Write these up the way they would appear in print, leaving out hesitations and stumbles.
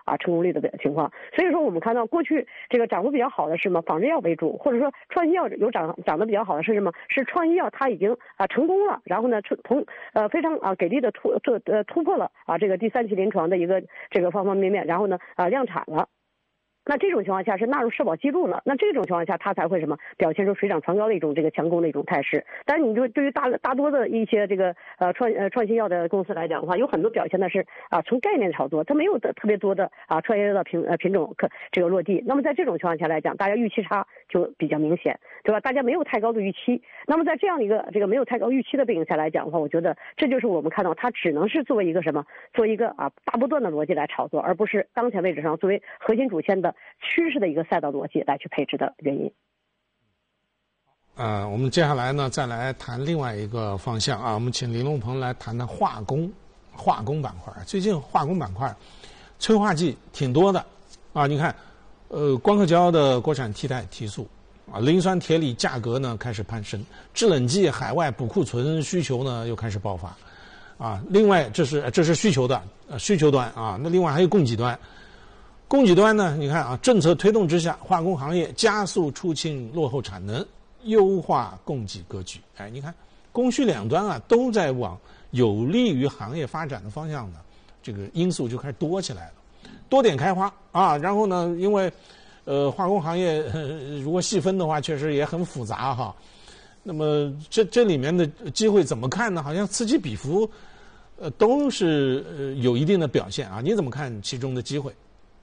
成功率的情况。所以说我们看到过去这个涨幅比较好的是什么？仿制药为主，或者说创新药有涨得比较好的是什么？是创新药它已经成功了，然后呢非常给力的突破了这个第3期临床的一个这个方方面面，然后呢量产了。那这种情况下是纳入社保记录了，那这种情况下它才会什么表现出水涨船高的一种这个强攻的一种态势。但是你就对于大多的一些这个创新药的公司来讲的话，有很多表现的是纯概念炒作，它没有特别多的创新药的品种这个落地。那么在这种情况下来讲，大家预期差就比较明显，对吧？大家没有太高的预期。那么在这样一个这个没有太高预期的背景下来讲的话，我觉得这就是我们看到它只能是作为一个什么，作为一个大波段的逻辑来炒作，而不是当前位置上作为核心主线的趋势的一个赛道逻辑来去配置的原因。 我们接下来呢再来谈另外一个方向我们请林龙鹏来谈谈化工板块。最近化工板块催化剂挺多的你看光刻胶的国产替代提速磷酸铁锂价格呢开始攀升，制冷剂海外补库存需求呢又开始爆发另外这是需求端那另外还有供给端。供给端呢，你看政策推动之下，化工行业加速出清落后产能，优化供给格局。你看供需两端都在往有利于行业发展的方向的这个因素就开始多起来了，多点开花然后呢，因为化工行业如果细分的话，确实也很复杂那么这里面的机会怎么看呢？好像此起彼伏，都是有一定的表现你怎么看其中的机会？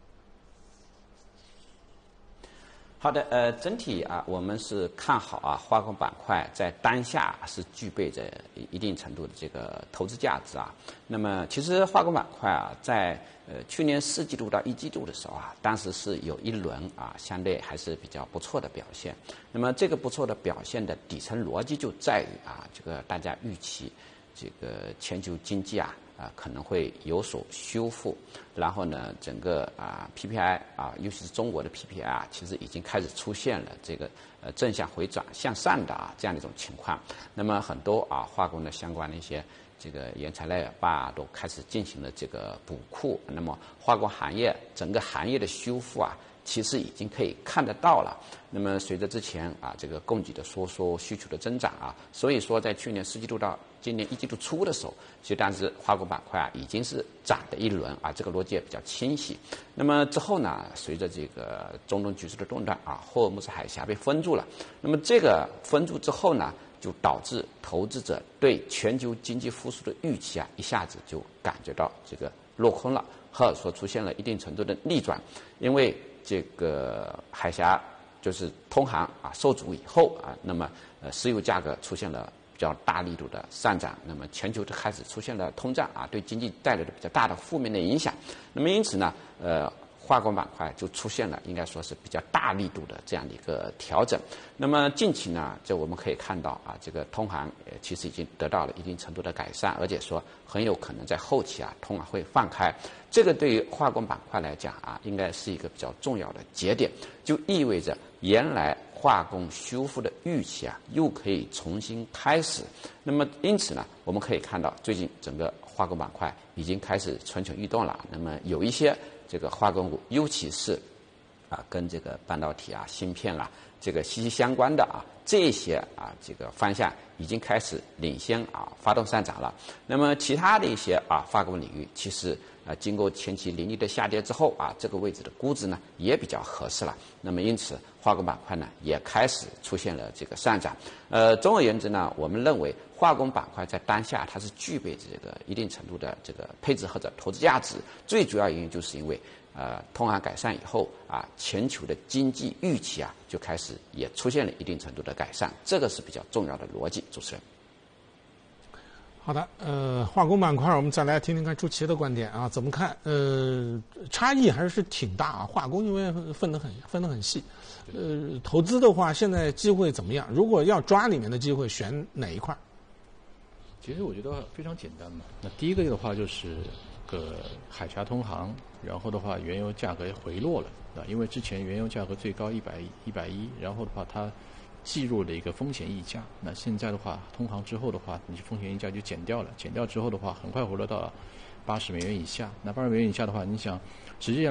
好的，整体我们是看好化工板块在当下是具备着一定程度的这个投资价值那么其实化工板块在去年4季度到1季度的时候当时是有一轮相对还是比较不错的表现。那么这个不错的表现的底层逻辑就在于这个大家预期这个全球经济可能会有所修复，然后呢，整个PPI 尤其是中国的 PPI 其实已经开始出现了这个正向回转向上的这样的一种情况。那么很多化工的相关的一些这个原材料都开始进行了这个补库，那么化工行业整个行业的修复其实已经可以看得到了。那么随着之前这个供给的收缩，需求的增长所以说在去年4季度到今年1季度初的时候，其实当时化工板块已经是涨的一轮这个逻辑也比较清晰。那么之后呢，随着这个中东局势的动荡霍尔木兹海峡被封住了，那么这个封住之后呢，就导致投资者对全球经济复苏的预期一下子就感觉到这个落空了，或者说出现了一定程度的逆转。因为这个海峡就是通航受阻以后那么石油价格出现了比较大力度的上涨，那么全球就开始出现了通胀对经济带来的比较大的负面的影响。那么因此呢化工板块就出现了应该说是比较大力度的这样的一个调整。那么近期呢，这我们可以看到这个通航其实已经得到了一定程度的改善，而且说很有可能在后期通航会放开。这个对于化工板块来讲应该是一个比较重要的节点，就意味着原来化工修复的预期又可以重新开始。那么因此呢，我们可以看到最近整个化工板块已经开始蠢蠢欲动了。那么有一些这个化工股，尤其是跟这个半导体芯片这个息息相关的这些这个方向已经开始领先发动上涨了。那么其他的一些化工领域，其实经过前期凌厉的下跌之后这个位置的估值呢也比较合适了。那么因此化工板块呢也开始出现了这个上涨。总而言之呢，我们认为化工板块在当下它是具备这个一定程度的这个配置或者投资价值。最主要原因就是因为通航改善以后全球的经济预期就开始也出现了一定程度的改善，这个是比较重要的逻辑。主持人。 好的，化工板块我们再来听听看朱琦的观点怎么看？差异还是挺大化工因为分得很细。投资的话，现在机会怎么样？如果要抓里面的机会，选哪一块？ 其实我觉得非常简单嘛。那第一个的话就是海峡通航，然后的话原油价格回落了因为之前原油价格最高110，然后的话它计入了一个风险溢价。那现在的话通航之后的话，你风险溢价就减掉了，减掉之后的话很快回落到80美元以下。那80美元以下的话，你想实际上